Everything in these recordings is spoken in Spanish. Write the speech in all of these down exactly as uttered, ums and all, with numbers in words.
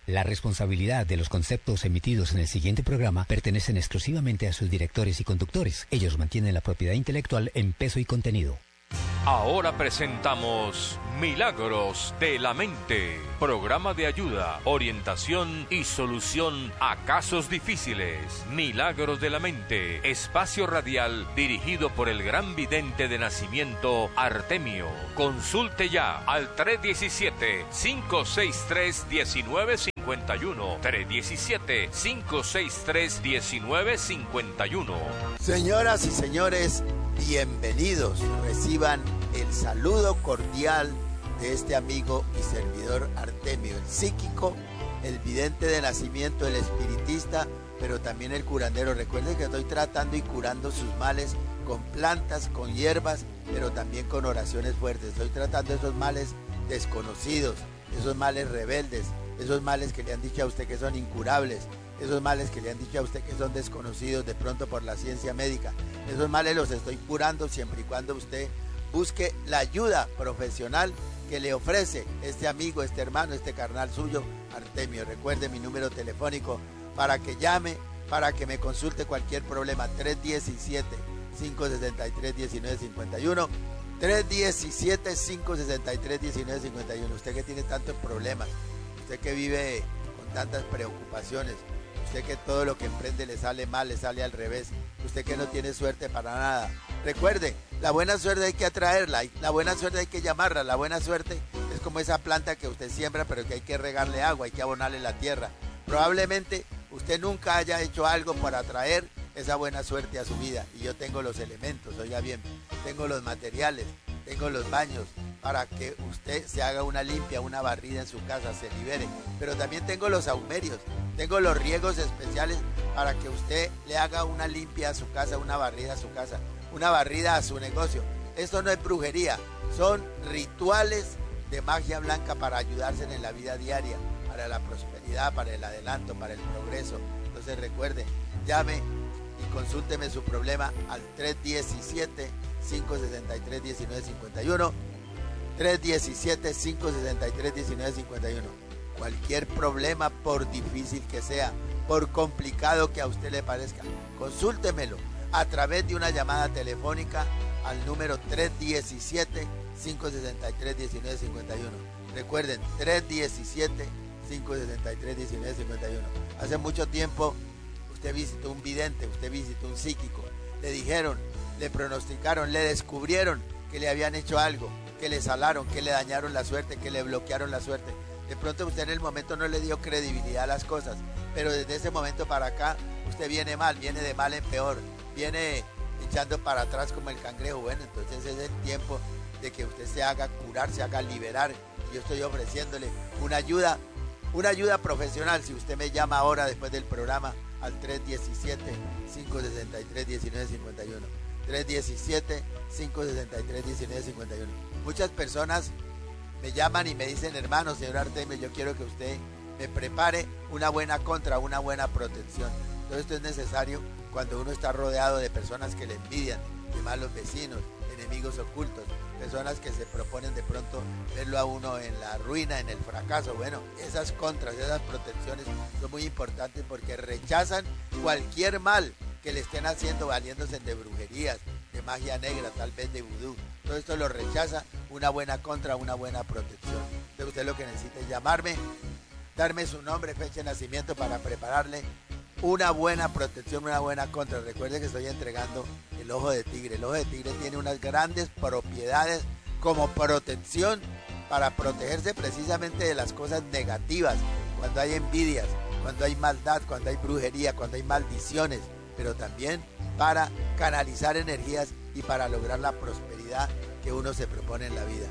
La responsabilidad de los conceptos emitidos en el siguiente programa pertenecen exclusivamente a sus directores y conductores. Ellos mantienen la propiedad intelectual en peso y contenido. Ahora presentamos Milagros de la Mente, programa de ayuda, orientación y solución a casos difíciles. Milagros de la Mente, espacio radial dirigido por el gran vidente de nacimiento Artemio. Consulte ya al tres uno siete, cinco seis tres, uno nueve cinco uno, tres uno siete, cinco seis tres, uno nueve cinco uno. Señoras y señores, bienvenidos. Reciban el saludo cordial de este amigo y servidor Artemio, el psíquico, el vidente de nacimiento, el espiritista, pero también el curandero. Recuerden que estoy tratando y curando sus males con plantas, con hierbas, pero también con oraciones fuertes. Estoy tratando esos males desconocidos, esos males rebeldes, esos males que le han dicho a usted que son incurables, esos males que le han dicho a usted que son desconocidos de pronto por la ciencia médica. Esos males los estoy curando siempre y cuando usted busque la ayuda profesional que le ofrece este amigo, este hermano, este carnal suyo, Artemio. Recuerde mi número telefónico para que llame, para que me consulte cualquier problema. tres uno siete, cinco seis tres, uno nueve cinco uno, tres uno siete, cinco seis tres, uno nueve cinco uno. Usted que tiene tantos problemas, usted que vive con tantas preocupaciones, usted que todo lo que emprende le sale mal, le sale al revés, usted que no tiene suerte para nada. Recuerde, la buena suerte hay que atraerla, la buena suerte hay que llamarla, la buena suerte es como esa planta que usted siembra pero que hay que regarle agua, hay que abonarle la tierra. Probablemente usted nunca haya hecho algo para atraer esa buena suerte a su vida y yo tengo los elementos, oiga bien, tengo los materiales, tengo los baños para que usted se haga una limpia, una barrida en su casa, se libere, pero también tengo los saumerios, tengo los riegos especiales para que usted le haga una limpia a su casa, una barrida a su casa, una barrida a su negocio. Esto no es brujería, son rituales de magia blanca para ayudarse en la vida diaria, para la prosperidad, para el adelanto, para el progreso. Entonces recuerde, llame y consúlteme su problema al tres uno siete, cinco seis tres, uno nueve cinco uno, tres uno siete, cinco seis tres, uno nueve cinco uno. Cualquier problema, por difícil que sea, por complicado que a usted le parezca, consúltemelo a través de una llamada telefónica al número tres uno siete, cinco seis tres, uno nueve cinco uno. Recuerden, tres uno siete, cinco seis tres, uno nueve cinco uno. Hace mucho tiempo usted visitó un vidente, usted visitó un psíquico, le dijeron, le pronosticaron, le descubrieron que le habían hecho algo, que le salaron, que le dañaron la suerte, que le bloquearon la suerte. De pronto usted en el momento no le dio credibilidad a las cosas, pero desde ese momento para acá usted viene mal, viene de mal en peor, viene echando para atrás como el cangrejo. Bueno, entonces es el tiempo de que usted se haga curar, se haga liberar. Y yo estoy ofreciéndole una ayuda, una ayuda profesional. Si usted me llama ahora después del programa al tres uno siete, cinco seis tres, uno nueve cinco uno, tres uno siete, cinco seis tres, uno nueve cinco uno. Muchas personas me llaman y me dicen, hermano, señor Artemio, yo quiero que usted me prepare una buena contra, una buena protección. Todo esto es necesario cuando uno está rodeado de personas que le envidian, de malos vecinos, enemigos ocultos, personas que se proponen de pronto verlo a uno en la ruina, en el fracaso. Bueno, esas contras, esas protecciones son muy importantes porque rechazan cualquier mal que le estén haciendo valiéndose de brujerías, de magia negra, tal vez de vudú. Todo esto lo rechaza una buena contra, una buena protección. Entonces usted lo que necesita es llamarme, darme su nombre, fecha de nacimiento para prepararle una buena protección, una buena contra. Recuerde que estoy entregando el ojo de tigre. El ojo de tigre tiene unas grandes propiedades como protección para protegerse precisamente de las cosas negativas, cuando hay envidias, cuando hay maldad, cuando hay brujería, cuando hay maldiciones, pero también para canalizar energías y para lograr la prosperidad que uno se propone en la vida.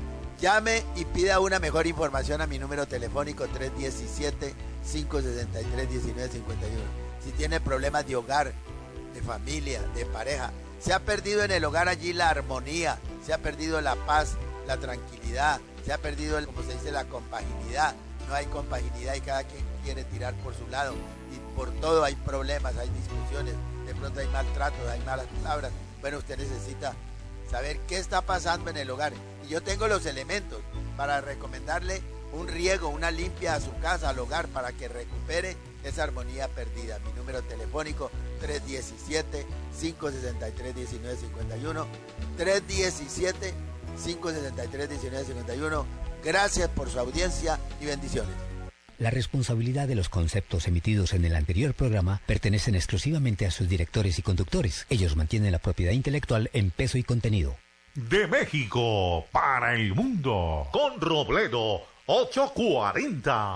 Llame y pida una mejor información a mi número telefónico tres uno siete, cinco seis tres, uno nueve cinco uno. Si tiene problemas de hogar, de familia, de pareja, se ha perdido en el hogar allí la armonía, se ha perdido la paz, la tranquilidad, se ha perdido, el, como se dice, la compaginidad. No hay compaginidad y cada quien quiere tirar por su lado y por todo hay problemas, hay discusiones, de pronto hay maltratos, hay malas palabras. Bueno, usted necesita saber qué está pasando en el hogar y yo tengo los elementos para recomendarle un riego, una limpia a su casa, al hogar, para que recupere esa armonía perdida. Mi número telefónico tres uno siete, cinco seis tres, uno nueve cinco uno, tres uno siete, cinco seis tres, uno nueve cinco uno. Gracias por su audiencia y bendiciones. La responsabilidad de los conceptos emitidos en el anterior programa pertenecen exclusivamente a sus directores y conductores. Ellos mantienen la propiedad intelectual en peso y contenido. De México para el mundo, con Robledo ochocientos cuarenta.